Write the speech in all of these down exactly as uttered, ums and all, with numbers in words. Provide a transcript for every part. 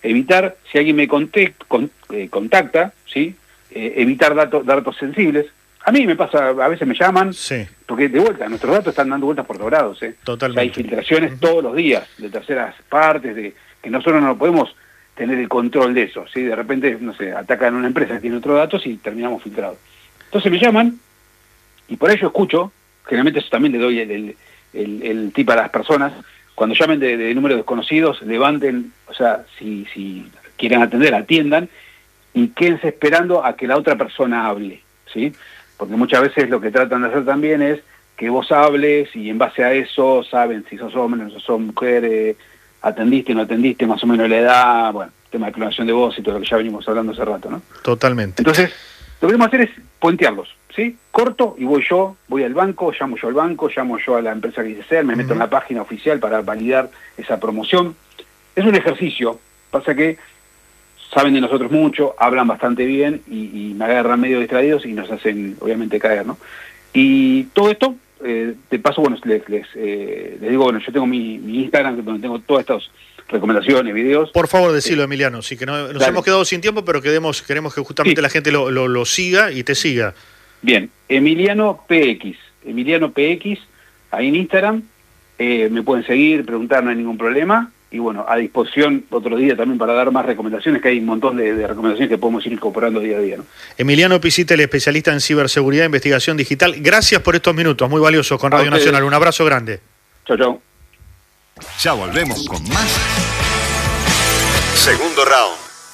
evitar, si alguien me conte, con, eh, contacta, ¿sí? Eh, evitar datos, datos sensibles. A mí me pasa, a veces me llaman, sí. porque de vuelta, nuestros datos están dando vueltas por todos lados, ¿eh? Totalmente. O sea, hay filtraciones uh-huh. todos los días de terceras partes, de que nosotros no podemos tener el control de eso, ¿sí? De repente, no sé, atacan una empresa que tiene otros datos y terminamos filtrados. Entonces me llaman, y por ello escucho, generalmente eso también le doy el, el, el, el tip a las personas, cuando llamen de, de números desconocidos, levanten, o sea, si, si quieren atender, atiendan, y quédense esperando a que la otra persona hable, ¿sí? Porque muchas veces lo que tratan de hacer también es que vos hables y en base a eso saben si sos hombre, no sos mujer, eh, atendiste, no atendiste, más o menos la edad, bueno, tema de clonación de voz y todo lo que ya venimos hablando hace rato, ¿no? Totalmente. Entonces, lo que queremos hacer es puentearlos, ¿sí? Corto y voy yo, voy al banco, llamo yo al banco, llamo yo a la empresa que dice ser, me uh-huh. meto en la página oficial para validar esa promoción. Es un ejercicio, pasa que saben de nosotros mucho, hablan bastante bien y, y me agarran medio distraídos y nos hacen, obviamente, caer, ¿no? Y todo esto, eh, de paso, bueno, les, les, eh, les digo, bueno, yo tengo mi, mi Instagram donde tengo todas estas recomendaciones, videos. Por favor, decilo, eh, Emiliano, sí que no, nos dale. hemos quedado sin tiempo, pero queremos, queremos que justamente sí. la gente lo, lo, lo siga y te siga. Bien, Emiliano P X, Emiliano P X, ahí en Instagram, eh, me pueden seguir, preguntar, no hay ningún problema. Y bueno, a disposición otro día también para dar más recomendaciones, que hay un montón de, de recomendaciones que podemos ir incorporando día a día, ¿no? Emiliano Pisita, el especialista en ciberseguridad e investigación digital. Gracias por estos minutos, muy valiosos con Radio Nacional. Un abrazo grande. Chau, chau. Ya volvemos con más. Segundo round.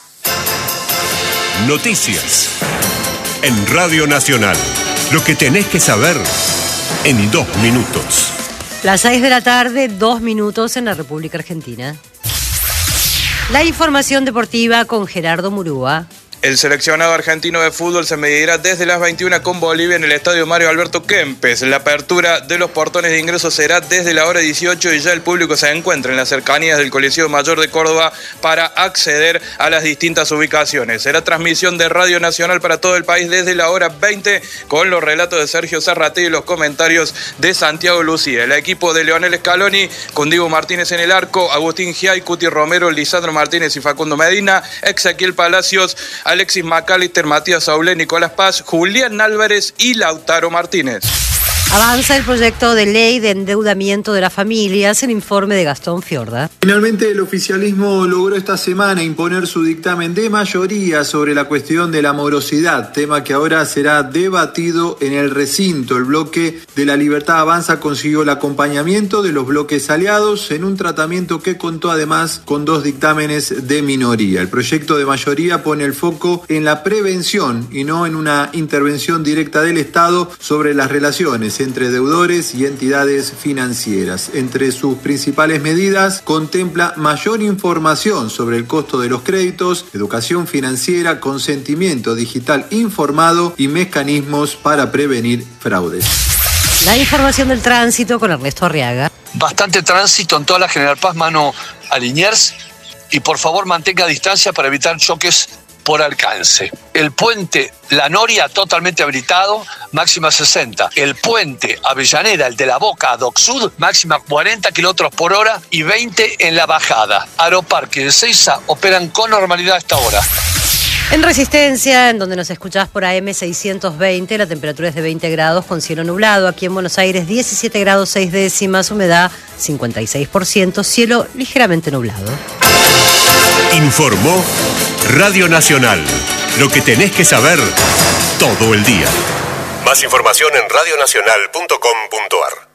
Noticias. En Radio Nacional. Lo que tenés que saber en dos minutos. Las seis de la tarde, dos minutos en la República Argentina. La información deportiva con Gerardo Murúa. El seleccionado argentino de fútbol se medirá desde las veintiuna con Bolivia en el estadio Mario Alberto Kempes. La apertura de los portones de ingreso será desde la hora dieciocho y ya el público se encuentra en las cercanías del Coliseo Mayor de Córdoba para acceder a las distintas ubicaciones. Será transmisión de Radio Nacional para todo el país desde la hora veinte con los relatos de Sergio Zarratea y los comentarios de Santiago Lucía. El equipo de Leonel Scaloni con Diego Martínez en el arco, Agustín Giay, Cuti Romero, Lisandro Martínez y Facundo Medina, Ezequiel Palacios, Alexis McAllister, Matías Saulé, Nicolás Paz, Julián Álvarez y Lautaro Martínez. Avanza el proyecto de ley de endeudamiento de las familias, el informe de Gastón Fiorda. Finalmente el oficialismo logró esta semana imponer su dictamen de mayoría sobre la cuestión de la morosidad, tema que ahora será debatido en el recinto. El bloque de La Libertad Avanza consiguió el acompañamiento de los bloques aliados en un tratamiento que contó además con dos dictámenes de minoría. El proyecto de mayoría pone el foco en la prevención y no en una intervención directa del Estado sobre las relaciones entre deudores y entidades financieras. Entre sus principales medidas contempla mayor información sobre el costo de los créditos, educación financiera, consentimiento digital informado y mecanismos para prevenir fraudes. La información del tránsito con Ernesto Arriaga. Bastante tránsito en toda la General Paz, mano a Liniers, y por favor mantenga distancia para evitar choques por alcance. El puente La Noria totalmente habilitado, máxima sesenta. El puente Avellaneda, el de la Boca a Doc Sud, máxima cuarenta kilómetros por hora y veinte en la bajada. Aeroparque de Ezeiza operan con normalidad a esta hora. En Resistencia, en donde nos escuchás por A M seiscientos veinte, la temperatura es de veinte grados con cielo nublado. Aquí en Buenos Aires, diecisiete grados seis décimas, humedad cincuenta y seis por ciento, cielo ligeramente nublado. Informó Radio Nacional. Lo que tenés que saber todo el día. Más información en radio nacional punto com punto ar.